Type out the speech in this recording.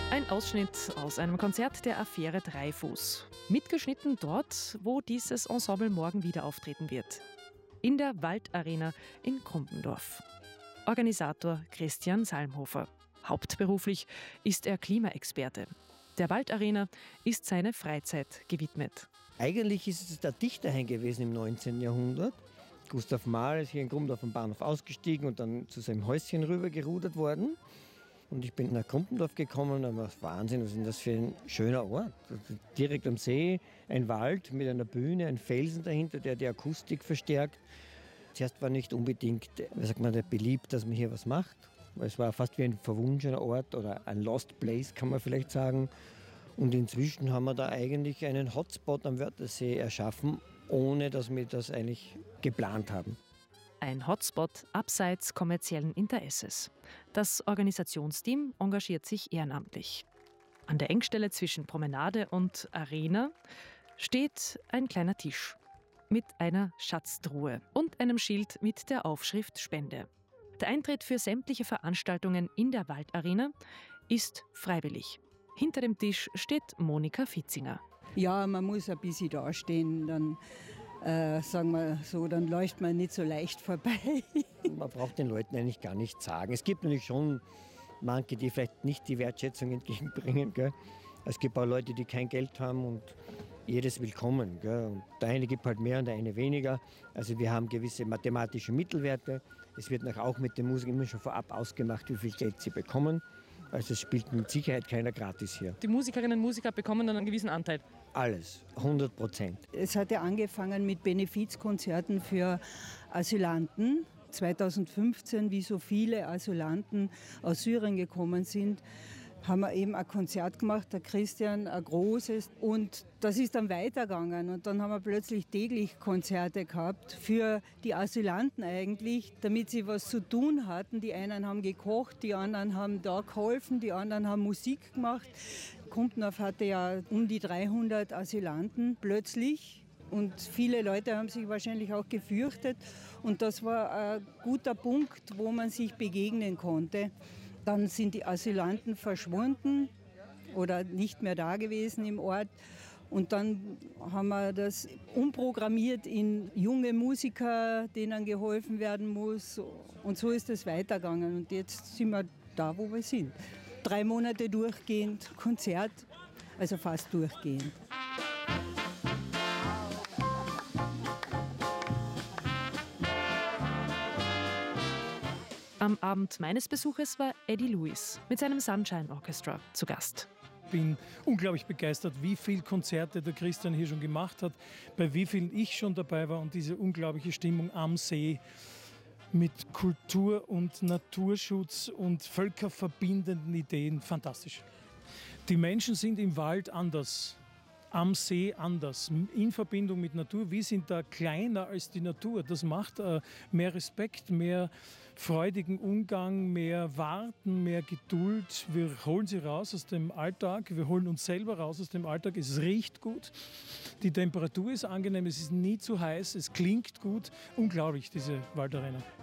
Ein Ausschnitt aus einem Konzert der Affäre Dreifuß. Mitgeschnitten dort, wo dieses Ensemble morgen wieder auftreten wird. In der Waldarena in Krumpendorf. Organisator Christian Salmhofer. Hauptberuflich ist er Klimaexperte. Der Waldarena ist seine Freizeit gewidmet. Eigentlich ist es der Dichterhain gewesen im 19. Jahrhundert. Gustav Mahler ist hier in Krumpendorf am Bahnhof ausgestiegen und dann zu seinem Häuschen rüber gerudert worden. Und ich bin nach Krumpendorf gekommen und war Wahnsinn, was ist denn das für ein schöner Ort. Direkt am See, ein Wald mit einer Bühne, ein Felsen dahinter, der die Akustik verstärkt. Zuerst war nicht unbedingt, beliebt, dass man hier was macht. Es war fast wie ein verwunschener Ort oder ein Lost Place, kann man vielleicht sagen. Und inzwischen haben wir da eigentlich einen Hotspot am Wörthersee erschaffen, ohne dass wir das eigentlich geplant haben. Ein Hotspot abseits kommerziellen Interesses. Das Organisationsteam engagiert sich ehrenamtlich. An der Engstelle zwischen Promenade und Arena steht ein kleiner Tisch mit einer Schatztruhe und einem Schild mit der Aufschrift Spende. Der Eintritt für sämtliche Veranstaltungen in der Waldarena ist freiwillig. Hinter dem Tisch steht Monika Fitzinger. Ja, man muss ein bisschen dastehen, dann sagen wir so, dann läuft man nicht so leicht vorbei. Man braucht den Leuten eigentlich gar nichts sagen. Es gibt natürlich schon manche, die vielleicht nicht die Wertschätzung entgegenbringen. Gell? Es gibt auch Leute, die kein Geld haben und jedes willkommen. Gell? Und der eine gibt halt mehr und der eine weniger. Also wir haben gewisse mathematische Mittelwerte. Es wird auch mit den Musikern immer schon vorab ausgemacht, wie viel Geld sie bekommen. Also es spielt mit Sicherheit keiner gratis hier. Die Musikerinnen und Musiker bekommen dann einen gewissen Anteil? Alles, 100%. Es hat ja angefangen mit Benefizkonzerten für Asylanten. 2015, wie so viele Asylanten aus Syrien gekommen sind, haben wir eben ein Konzert gemacht, der Christian, ein großes. Und das ist dann weitergegangen. Und dann haben wir plötzlich täglich Konzerte gehabt für die Asylanten eigentlich, damit sie was zu tun hatten. Die einen haben gekocht, die anderen haben da geholfen, die anderen haben Musik gemacht. Krumpendorf hatte ja um die 300 Asylanten plötzlich. Und viele Leute haben sich wahrscheinlich auch gefürchtet. Und das war ein guter Punkt, wo man sich begegnen konnte. Dann sind die Asylanten verschwunden oder nicht mehr da gewesen im Ort. Und dann haben wir das umprogrammiert in junge Musiker, denen geholfen werden muss. Und so ist es weitergegangen. Und jetzt sind wir da, wo wir sind. 3 Monate durchgehend Konzert, also fast durchgehend. Am Abend meines Besuches war Eddie Lewis mit seinem Sunshine Orchestra zu Gast. Ich bin unglaublich begeistert, wie viele Konzerte der Christian hier schon gemacht hat, bei wie vielen ich schon dabei war und diese unglaubliche Stimmung am See mit Kultur- und Naturschutz und völkerverbindenden Ideen, fantastisch. Die Menschen sind im Wald anders, am See anders, in Verbindung mit Natur. Wir sind da kleiner als die Natur. Das macht mehr Respekt, mehr freudigen Umgang, mehr Warten, mehr Geduld. Wir holen sie raus aus dem Alltag, wir holen uns selber raus aus dem Alltag. Es riecht gut, die Temperatur ist angenehm, es ist nie zu heiß, es klingt gut. Unglaublich, diese Waldarena.